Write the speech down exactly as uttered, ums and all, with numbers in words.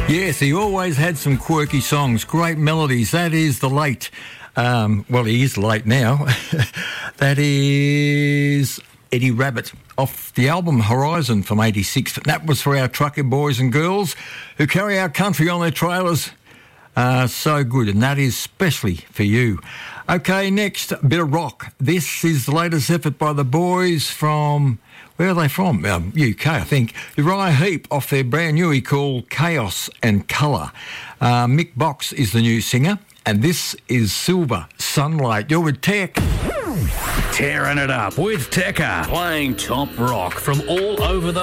Yes, he always had some quirky songs, great melodies. That is the late, um, well, he is late now. That is Eddie Rabbitt off the album Horizon from eighty-six. That was for our trucker boys and girls who carry our country on their trailers. Uh, so good, and that is specially for you. Okay, next, a bit of rock. This is the latest effort by the boys from... Where are they from? Um, U K, I think. Uriah Heep off their brand new called Chaos and Colour. Uh, Mick Box is the new singer, and this is Silver Sunlight. You're with Tech. Tearing it up with Tekka. Playing top rock from all over the